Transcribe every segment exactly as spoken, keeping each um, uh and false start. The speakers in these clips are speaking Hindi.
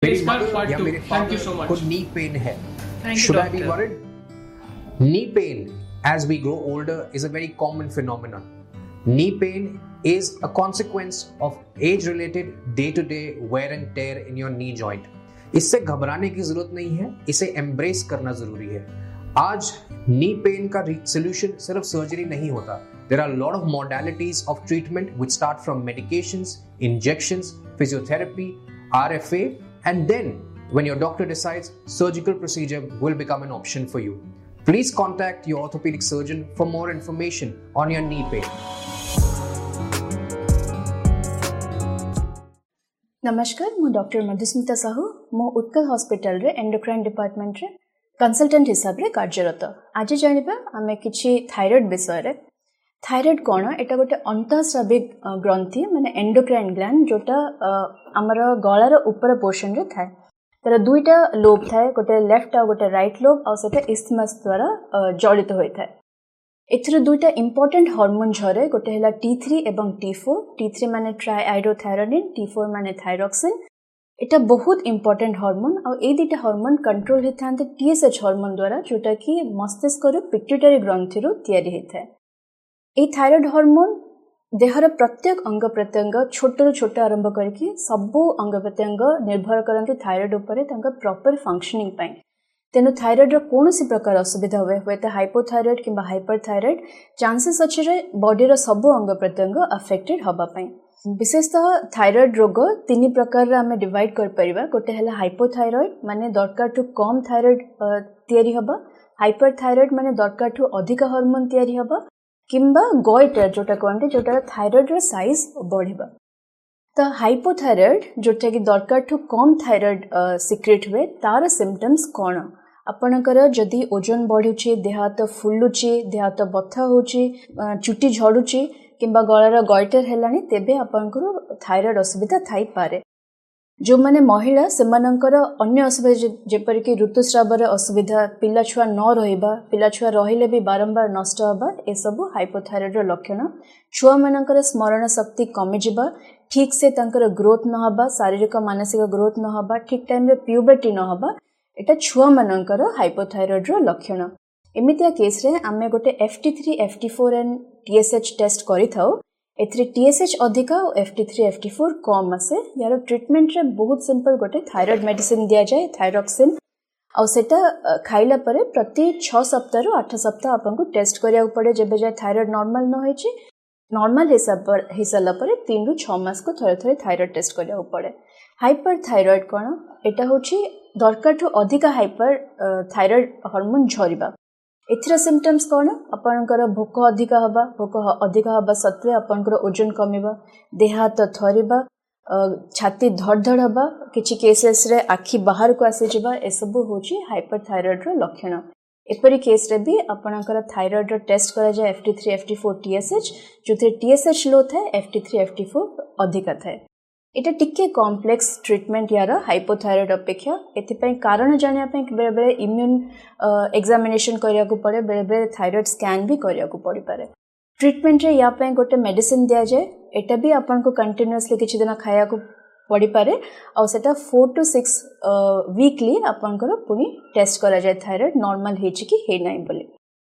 मेरी Discuss mother part या two. मेरे Thank you father so much. को knee pain है. Thank you, Should I be doctor. worried? Knee pain, as we grow older, is a very common phenomenon. Knee pain is a consequence of age-related day-to-day wear and tear in your knee joint. इससे घबराने की जरूरत नहीं है, इसे embrace करना जरूरी है. आज knee pain का solution सिर्फ surgery नहीं होता. There are a lot of modalities of treatment which start from medications, injections, physiotherapy, R F A, and then when your doctor decides, surgical procedure will become an option for you. Please contact your orthopedic surgeon for more information on your knee pain. नमस्कार, मु डॉक्टर मधुस्मिता साहू मो उत्कल हॉस्पिटल रे एंडोक्राइन डिपार्टमेंट रे कंसल्टेंट हिसाब रे कार्यरत. आज जानिबा आमे किछि थायराइड विषय रे. थायराइड कोन एटा गोटे अंतःस्रावी ग्रंथि माने एंडोक्राइन ग्लैंड जोटा हमर गळार ऊपर पोर्शन रे थाए. तर दुईटा लोब थाए, गोटे लेफ्ट आ गोटे राइट लोब आ सेटा इस्थमस द्वारा जड़ित होय थाए. एथिर दुईटा इंपोर्टेंट हार्मोन झरे, गोटे हला टी थ्री एवं टी फोर. टी थ्री माने ट्राइआयोडोथायरोनिन, टी फोर माने थायरॉक्सिन. एटा बहुत इंपोर्टेंट हार्मोन आ ए दुईटा हार्मोन कंट्रोल हेथांते टीएसएच हार्मोन द्वारा जोटा कि मस्तिष्क रो पिट्यूटरी ग्रंथि रो तयारी हेथाय. ए थायराइड हार्मोन देहर प्रत्येक अंग प्रत्यंग छोट छोट आरंभ करके सबु अंग प्रत्यंग निर्भर करते थायराइड उपरे तांका प्रॉपर फंक्शनिंग पाई. तेनु थायराइड रो कोनोसी प्रकार असुविधा हुए हुए तो हाइपोथायराइड किंबा हाइपरथायराइड चांसेस अछि रे बॉडी रो सबु अंग प्रत्यंग अफेक्टेड हबा पाई. विशेषतः थायराइड रोग तीन प्रकार रे हमें डिवाइड कर परिबा. गोटे हला हाइपोथायराइड माने दरकार टू कम थायराइड तयारी हबा. हाइपरथायराइड माने दरकार टू अधिक हार्मोन तयारी हबा किंबा गॉइटर जोटा कहते जोटा थायराइड रो साइज बढ़िबा. तो हाइपोथायराइड जोटा कि दरकार ठू कम थायराइड सिक्रेट हुए तार सिम्पटम्स कौन. आपणकर जदि ओजन बढ़ुची, देह हाथ फुलुची, देह हाथ बथा होची, चुटी झड़ुची किंबा गଳାର गॉइटर हेलानी तेबे आपणकर थायराइड असुविधा थाई पारे. जो माने महिला सेमानंकर अन्य असुविधा जेपर कि ऋतुस्रावर असुविधा, पिला छुआ न रहिबा, पिला छुआ रहिले भी बारंबार नष्ट हबा, ए सब हाइपोथायराइड रो लक्षण. छुआ मानकर स्मरण शक्ति कमी जिबा, ठीक से तांकर ग्रोथ न हबा, शारीरिक मानसिक ग्रोथ न हबा, ठीक टाइम रे प्यूबर्टी न हबा, एटा छुआ मानकर हाइपोथायराइड रो लक्षण. एमितिया केस रे आमे गोटे F T three, F T four and T S H test करि थाउ. एथरे टी एस एच अधिका और F T three, F T four कम आसे. यार ट्रीटमेंट रे बहुत सिंपल गोटे थायराइड मेडिसिन दिया जाए, थायरॉक्सिन. आ सेटा खाइला परे प्रति छह सप्ताह रु आठ सप्ताह आपनको टेस्ट करिया पड़े. जेबे जाय थायराइड नॉर्मल न होई छि, नॉर्मल हिसाब पर हिसाला परे तीन रु छह मास को थरे थरे थायराइड टेस्ट करिया पड़े. हाइपरथायराइड कोन एटा होछि दरकार ठू अधिका हाइपर थायराइड हार्मोन झरिबा. एथिरा सिम्पटम्स कौन आपणकर भोक अधिका हबा, भोक अधिका हबा सत्वे आपणकर ओजन कमिबा, देह हाथ थरिबा, छाती धड़ धड़ हबा, किछि केसेस रे आखि बाहर को आसी जिबा, ए सब होछि हाइपरथायराइड रो लक्षण. एपरि केस रे भी आपणकर थायराइड रो टेस्ट करा जाय F T three, F T four, T S H. जोथे T S H लो थाए, F T three, F T four अधिका थाए. एटा टिके कॉम्प्लेक्स ट्रीटमेंट यार हाइपोथायराइड अपेक्षा. एथिपई कारण जानिया पई बेले बेले इम्यून एग्जामिनेशन करिया को पड़े, बेले बेले थायराइड स्कैन भी करिया को पड़ी पारे. ट्रीटमेंट रे या पई गोटे मेडिसिन दिया जाए. एटा भी आपन को कंटीन्यूअसली किछि दिन खाया को पड़ी पारे. आ सेटा फोर टू सिक्स वीकली आपन को पुनी टेस्ट करा जाए थायराइड नॉर्मल हेछि कि हे नै बोली.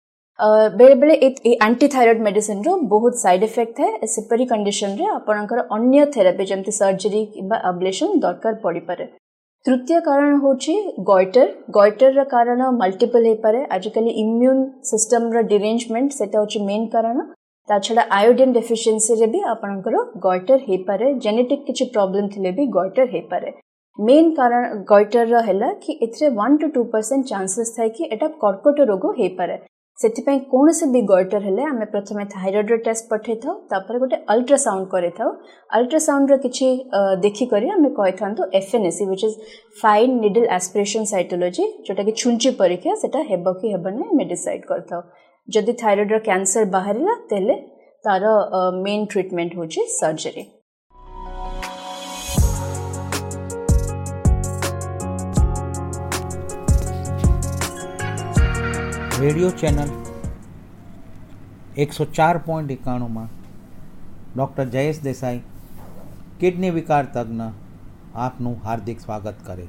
बेले बेले एंटी थायराइड मेडिसिन रो बहुत साइड इफेक्ट है. सेपरी कंडीशन रे आपणकर अन्य थेरापी जमती सर्जरी किबा अब्लेशन दरकार पड़ी पारे. तृतीय कारण होची गॉइटर. गॉइटर रा कारण मल्टीपल हे पारे. आजकल इम्यून सिस्टम रा डिरेंजमेंट सेटा होची मेन कारण. ता छडा आयोडीन डेफिशिएंसी रे भी आपणकर गॉइटर हे पारे. जेनेटिक किछि प्रॉब्लम थिले भी गॉइटर हे पारे. मेन कारण गॉइटर रा हैला कि एथरे one two two percent chances थाय कि एटा कर्कट रोग हे पारे. सेथिपई कोन से भी गॉइटर हेले आमे प्रथमे थायराइड टेस्ट पठे थाउ, तापर गोटे अल्ट्रासाउंड करे थाउ. अल्ट्रासाउंड रो किछि देखि करी आमे कहि थांतो F N A C which is fine needle aspiration cytology, जोटा कि छुंची परीक्षा सेटा हेबो कि हेबो नै मे डिसाइड करथाउ. जदि थायराइड रो कैंसर बाहरिला तेले तार मेन ट्रीटमेंट होछि सर्जरी. रेडियो चैनल एक सौ चार पॉइंट एकाणु में डॉक्टर जयेश देसाई किडनी विकार तज्ञ आपનું હાર્દિક સ્વાગત કરે